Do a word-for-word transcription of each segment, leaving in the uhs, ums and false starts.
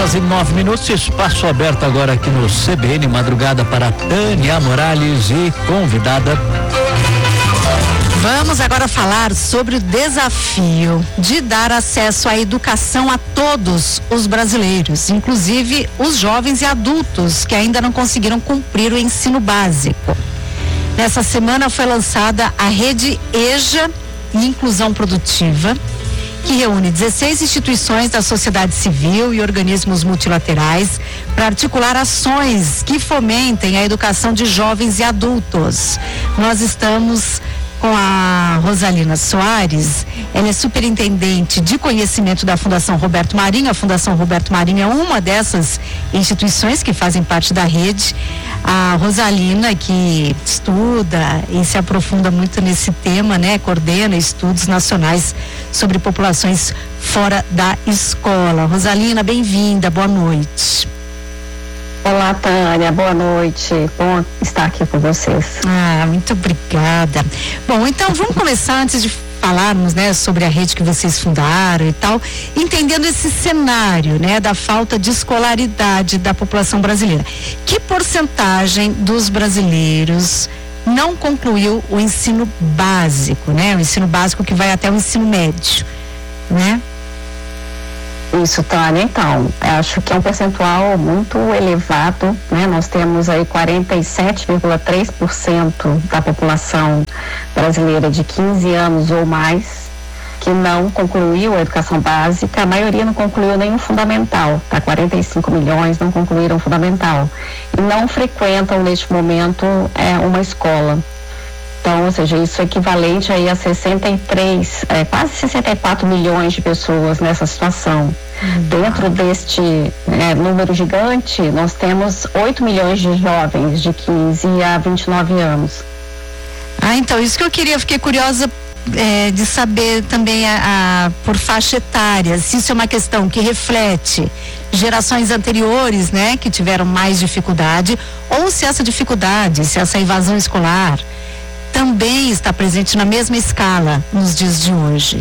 horas e nove minutos, espaço aberto agora aqui no C B N Madrugada para Tânia Morales e convidada. Vamos agora falar sobre o desafio de dar acesso à educação a todos os brasileiros, inclusive os jovens e adultos que ainda não conseguiram cumprir o ensino básico. Nessa semana foi lançada a Rede EJA Inclusão Produtiva, que reúne dezesseis instituições da sociedade civil e organismos multilaterais para articular ações que fomentem a educação de jovens e adultos. Nós estamos com a Rosalina Soares, ela é superintendente de conhecimento da Fundação Roberto Marinho. A Fundação Roberto Marinho é uma dessas instituições que fazem parte da rede. A Rosalina, que estuda e se aprofunda muito nesse tema, né? Coordena estudos nacionais sobre populações fora da escola. Rosalina, bem-vinda, boa noite. Olá, Tânia, boa noite, bom estar aqui com vocês. Ah, muito obrigada. Bom, então vamos começar antes de falarmos, né, sobre a rede que vocês fundaram e tal, entendendo esse cenário, né, da falta de escolaridade da população brasileira. Que porcentagem dos brasileiros não concluiu o ensino básico, né, o ensino básico que vai até o ensino médio, né? Isso, Tânia, então, acho que é um percentual muito elevado, né? Nós temos aí quarenta e sete vírgula três por cento da população brasileira de quinze anos ou mais que não concluiu a educação básica. A maioria não concluiu nenhum fundamental, tá? quarenta e cinco milhões não concluíram o fundamental e não frequentam neste momento é, uma escola. Então, ou seja, isso é equivalente aí a sessenta e três, é, quase sessenta e quatro milhões de pessoas nessa situação. Uhum. Dentro deste é, número gigante, nós temos oito milhões de jovens de quinze a vinte e nove anos. Ah, então, isso que eu queria, fiquei curiosa é, de saber também a, a, por faixa etária, se isso é uma questão que reflete gerações anteriores, né, que tiveram mais dificuldade, ou se essa dificuldade, se essa evasão escolar também está presente na mesma escala nos dias de hoje.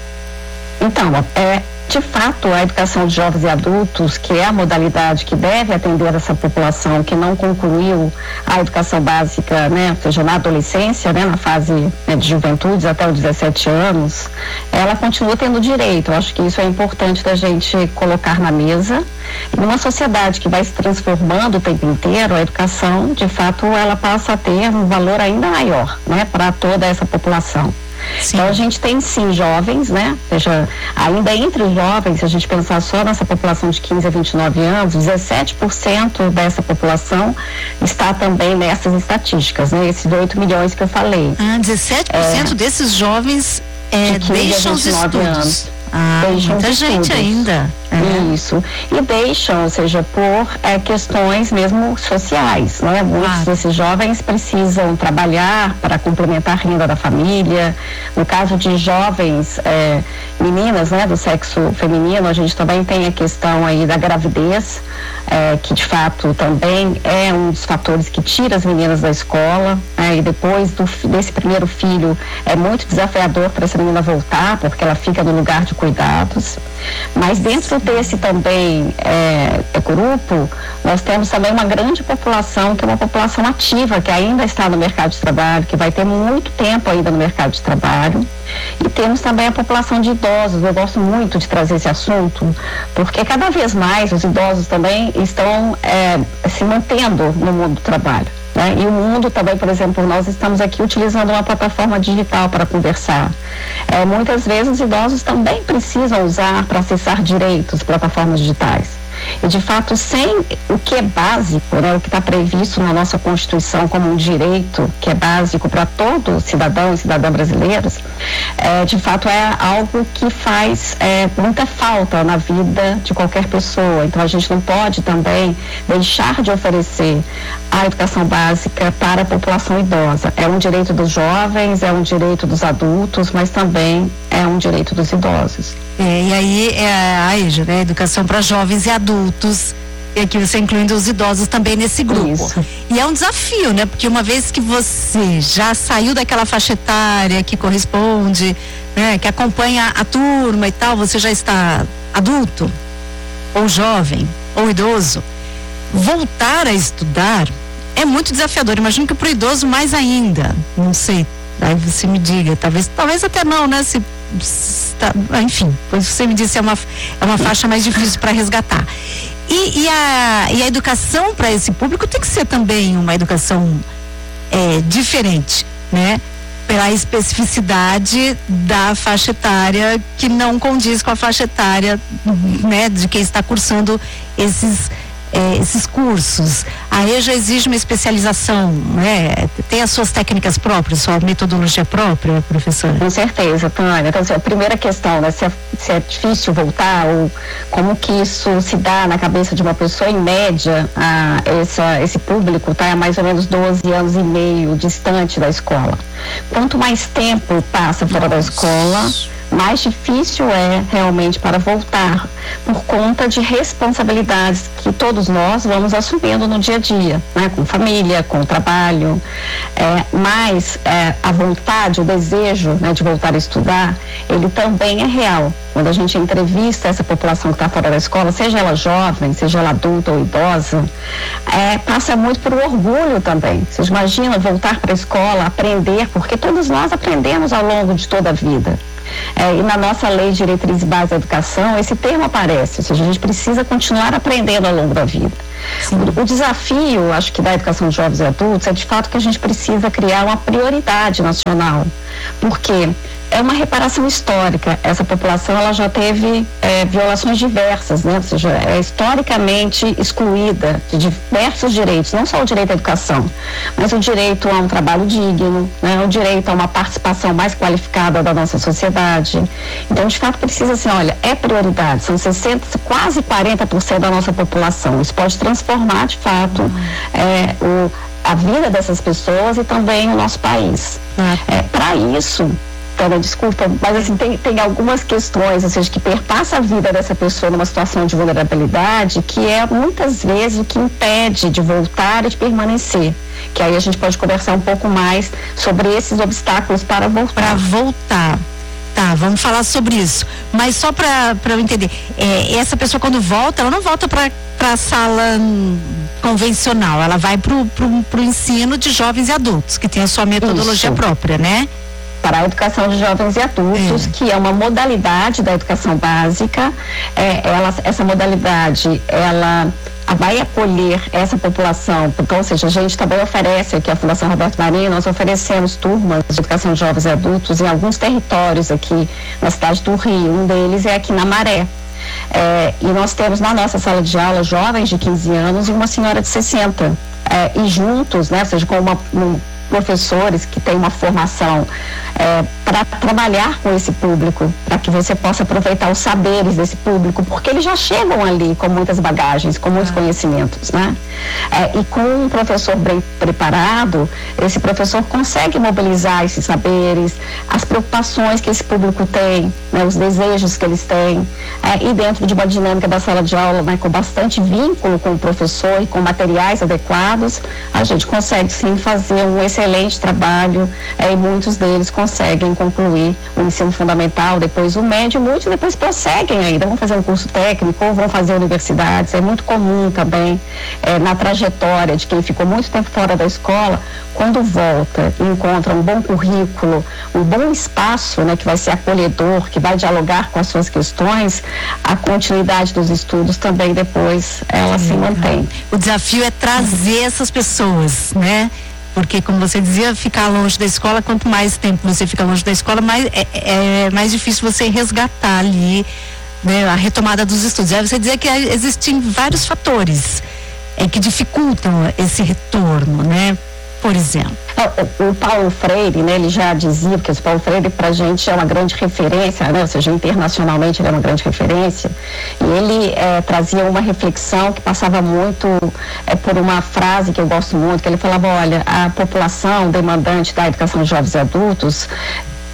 Então, é, de fato, a educação de jovens e adultos, que é a modalidade que deve atender essa população que não concluiu a educação básica, né, ou seja, na adolescência, né, na fase, né, de juventude até os dezessete anos, ela continua tendo direito. Eu acho que isso é importante da gente colocar na mesa. E numa sociedade que vai se transformando o tempo inteiro, a educação, de fato, ela passa a ter um valor ainda maior, né, para toda essa população. Sim. Então a gente tem sim jovens, né? Ou seja, ainda entre os jovens, se a gente pensar só nessa população de quinze a vinte e nove anos, dezessete por cento dessa população está também nessas estatísticas, né? Esses oito milhões que eu falei. Ah, dezessete por cento é, desses jovens é, de deixam os estudos. Anos. Ah, deixam muita gente estudos. ainda. É. Isso. E deixam, ou seja, por é, questões mesmo sociais, né? Muitos ah. desses jovens precisam trabalhar para complementar a renda da família. No caso de jovens é, meninas, né, do sexo feminino, a gente também tem a questão aí da gravidez, é, que de fato também é um dos fatores que tira as meninas da escola, né? E depois do, desse primeiro filho é muito desafiador para essa menina voltar, porque ela fica no lugar de cuidados. Mas dentro desse também é, grupo, nós temos também uma grande população, que é uma população ativa, que ainda está no mercado de trabalho, que vai ter muito tempo ainda no mercado de trabalho. E temos também a população de idosos. Eu gosto muito de trazer esse assunto, porque cada vez mais os idosos também estão é, se mantendo no mundo do trabalho. Né? E o mundo também, por exemplo, nós estamos aqui utilizando uma plataforma digital para conversar. É, muitas vezes os idosos também precisam usar para acessar direitos, plataformas digitais. E de fato, sem o que é básico, né, o que está previsto na nossa Constituição como um direito que é básico para todo cidadão e cidadã brasileiros, é, de fato é algo que faz é, muita falta na vida de qualquer pessoa. Então a gente não pode também deixar de oferecer a educação básica para a população idosa. É um direito dos jovens, é um direito dos adultos, mas também é um direito dos idosos. É, e aí é a EJA, né? Educação para jovens e adultos, e aqui você incluindo os idosos também nesse grupo. Isso. E é um desafio, né? Porque uma vez que você já saiu daquela faixa etária que corresponde, né? Que acompanha a turma e tal, você já está adulto. ou jovem, ou idoso, voltar a estudar é muito desafiador. Imagino que para o idoso mais ainda. Não sei, aí você me diga, talvez, talvez até não, né? Se, se tá, enfim, pois você me disse, é uma, é uma faixa mais difícil para resgatar. E, e, a, e a educação para esse público tem que ser também uma educação é, diferente, né? Pela especificidade da faixa etária, que não condiz com a faixa etária, né, de quem está cursando esses É, esses cursos. A EJA exige uma especialização, né? Tem as suas técnicas próprias, sua metodologia própria, professora? Com certeza, Tânia. Então, assim, a primeira questão, né? Se é, se é difícil voltar, ou como que isso se dá na cabeça de uma pessoa, em média, a, essa, esse público está há mais ou menos doze anos e meio distante da escola. Quanto mais tempo passa fora da escola, mais difícil é realmente para voltar, por conta de responsabilidades que todos nós vamos assumindo no dia a dia, né? Com família, com trabalho, é, mas é, a vontade, o desejo, né, de voltar a estudar, ele também é real. Quando a gente entrevista essa população que está fora da escola, seja ela jovem, seja ela adulta ou idosa, é, passa muito por orgulho também. Vocês imaginam voltar para a escola, aprender, porque todos nós aprendemos ao longo de toda a vida. É, e na nossa lei de diretriz e base da educação, esse termo aparece, ou seja, a gente precisa continuar aprendendo ao longo da vida. O, o desafio, acho que da educação de jovens e adultos, é de fato que a gente precisa criar uma prioridade nacional, porque é uma reparação histórica. Essa população, ela já teve é, violações diversas, né? Ou seja, é historicamente excluída de diversos direitos, não só o direito à educação, mas o direito a um trabalho digno, né? O direito a uma participação mais qualificada da nossa sociedade. Então, de fato, precisa assim, olha, é prioridade, são sessenta, quase quarenta por cento da nossa população. Isso pode transformar, de fato, uhum. é, o, a vida dessas pessoas e também o nosso país. Uhum. É, para isso, Tânia, desculpa, mas assim, tem, tem algumas questões, ou seja, que perpassa a vida dessa pessoa numa situação de vulnerabilidade, que é muitas vezes o que impede de voltar e de permanecer. Que aí a gente pode conversar um pouco mais sobre esses obstáculos para voltar. Para voltar. Tá, vamos falar sobre isso. Mas só para eu entender, é, essa pessoa quando volta, ela não volta para a sala convencional, ela vai para o ensino de jovens e adultos, que tem a sua metodologia isso. própria, né? Para a educação de jovens e adultos, é. que é uma modalidade da educação básica. É, ela, essa modalidade, ela vai acolher essa população, porque, ou seja, a gente também oferece aqui, a Fundação Roberto Marinho, nós oferecemos turmas de educação de jovens e adultos em alguns territórios aqui na cidade do Rio. Um deles é aqui na Maré. É, e nós temos na nossa sala de aula jovens de quinze anos e uma senhora de sessenta. É, e juntos, né, ou seja, com uma, um, professores que têm uma formação é, para trabalhar com esse público, para que você possa aproveitar os saberes desse público, porque eles já chegam ali com muitas bagagens, com muitos ah. conhecimentos, né? É, e com um professor bem preparado, esse professor consegue mobilizar esses saberes, as preocupações que esse público tem, né, os desejos que eles têm, é, e dentro de uma dinâmica da sala de aula, né, com bastante vínculo com o professor e com materiais adequados, a gente consegue sim fazer um excelente trabalho, é, e muitos deles conseguem concluir o ensino fundamental, depois o médio, muitos depois prosseguem ainda, vão fazer um curso técnico ou vão fazer universidades. É muito comum também, é, na trajetória de quem ficou muito tempo fora da escola, quando volta e encontra um bom currículo, um bom espaço, né, que vai ser acolhedor, que vai dialogar com as suas questões, a continuidade dos estudos também depois ela Sim, se mantém. O desafio é trazer essas pessoas, né? Porque, como você dizia, ficar longe da escola, quanto mais tempo você fica longe da escola, mais, é, é mais difícil você resgatar ali, né, a retomada dos estudos. Aí você dizia que existem vários fatores é, que dificultam esse retorno, né? Por exemplo. O, o Paulo Freire, né, ele já dizia, porque o Paulo Freire pra gente é uma grande referência, né, ou seja, internacionalmente ele é uma grande referência, e ele é, trazia uma reflexão que passava muito é, por uma frase que eu gosto muito, que ele falava, olha, a população demandante da educação de jovens e adultos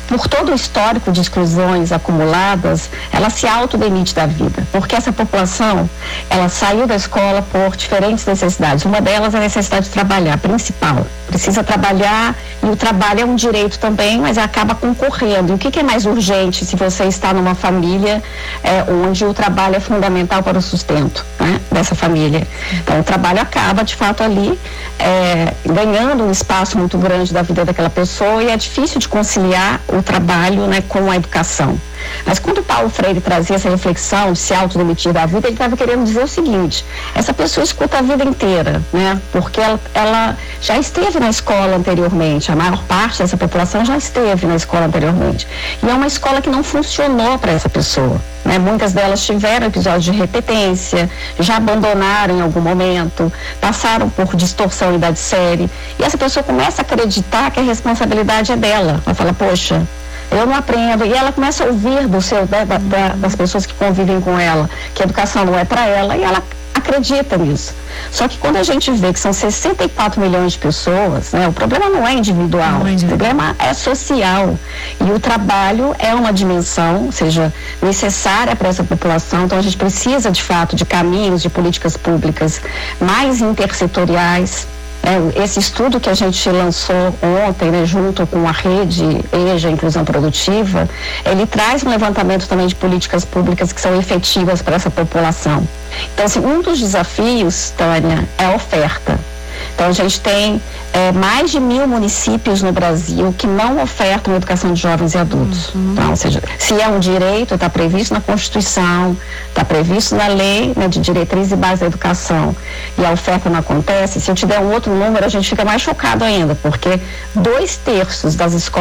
por todo o histórico de exclusões acumuladas, ela se autodemite da vida, porque essa população, ela saiu da escola por diferentes necessidades. Uma delas é a necessidade de trabalhar, principal. Precisa trabalhar, e o trabalho é um direito também, mas acaba concorrendo. E o que, que é mais urgente se você está numa família é, onde o trabalho é fundamental para o sustento, né, dessa família? Então, o trabalho acaba, de fato, ali é, ganhando um espaço muito grande da vida daquela pessoa, e é difícil de conciliar o trabalho, né, com a educação. Mas quando Paulo Freire trazia essa reflexão de se autodemitir da vida, ele estava querendo dizer o seguinte: essa pessoa escuta a vida inteira, né? Porque ela, ela já esteve na escola anteriormente, a maior parte dessa população já esteve na escola anteriormente. E é uma escola que não funcionou para essa pessoa, né? Muitas delas tiveram episódios de repetência, já abandonaram em algum momento, passaram por distorção em idade série, e essa pessoa começa a acreditar que a responsabilidade é dela. Ela fala, poxa, eu não aprendo, e ela começa a ouvir do seu, da, da, das pessoas que convivem com ela, que a educação não é para ela, e ela acredita nisso. Só que quando a gente vê que são sessenta e quatro milhões de pessoas, né, o problema não é individual, não é individual. O problema é social, e o trabalho é uma dimensão, ou seja, necessária para essa população. Então a gente precisa de fato de caminhos, de políticas públicas mais intersetoriais. É, esse estudo que a gente lançou ontem, né, junto com a rede EJA Inclusão Produtiva, ele traz um levantamento também de políticas públicas que são efetivas para essa população. Então, assim, um dos desafios, Tânia, é a oferta. Então, a gente tem é, mais de mil municípios no Brasil que não ofertam educação de jovens e adultos. Uhum. Então, ou seja, se é um direito, está previsto na Constituição, está previsto na lei, né, de diretriz e base da educação, e a oferta não acontece, se eu te der um outro número, a gente fica mais chocado ainda, porque dois terços das escolas